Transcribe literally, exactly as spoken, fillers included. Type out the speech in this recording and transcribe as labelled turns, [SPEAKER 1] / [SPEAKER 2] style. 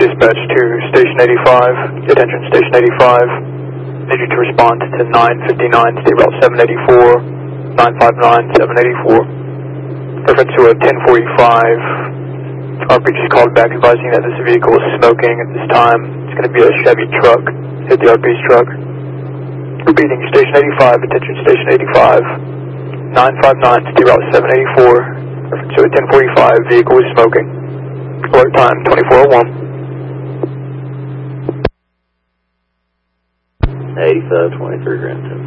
[SPEAKER 1] dispatch to Station eighty-five. Attention Station eighty-five. Need you to respond to nine fifty-nine, state route seven eighty-four, nine five nine, seven eighty-four. Reference to a ten forty-five. R P just called back advising that this vehicle is smoking at this time. It's going to be a Chevy truck. Hit the R P's truck. Repeating, Station eighty-five, attention Station eighty-five. nine five nine, state route seven eighty-four. Reference to a ten forty-five, vehicle is smoking. Alert time, twenty-four oh one.
[SPEAKER 2] eighty-five twenty-three Grand Central.